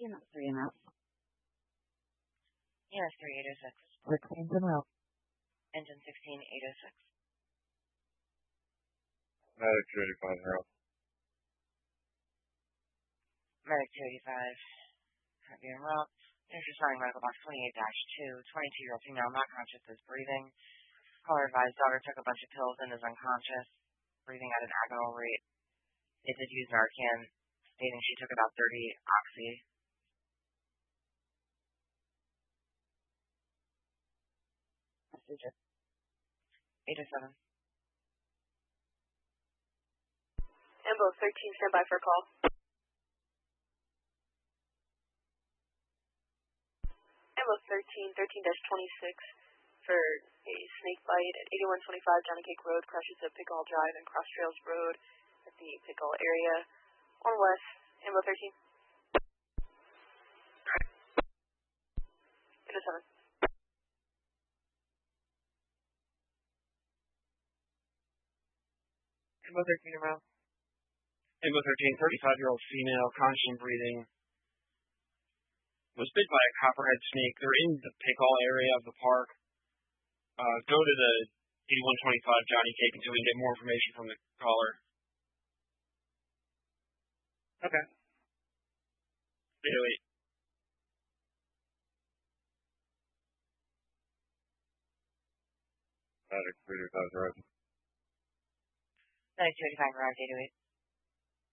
Unit 3 and out. Unit 3806. We're cleans en route. Engine 16806. Medic 285 en route. Medic 285. Heavy en route. There's responding medical box 28-2. 22-year-old female not conscious is breathing. Caller advised daughter took a bunch of pills and is unconscious. Breathing at an agonal rate. They did use Narcan, stating she took about 30 oxy. Message 807. Ambo 13, stand by for a call. Ambo 13, 13-26 for a snake bite at 8125 Johnny Cake Road, crashes at Pickle Drive and Cross Trails Road at the Pickle area. On west, Ambo 13. 807. Ambo 13 around. Ambo 13, 35-year-old female, conscious and breathing, was bit by a copperhead snake. They're in the Pickle area of the park. Go to the 8125 Johnny Cake until we can get more information from the caller. Okay. 808. Medic 385 arrived. Medic 285 arrived, 808.